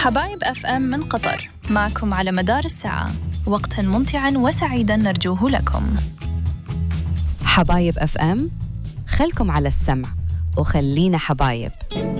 حبايب أف أم من قطر معكم على مدار الساعة، وقتا ممتعا وسعيدا نرجوه لكم. حبايب أف أم، خلكم على السمع وخلينا حبايب.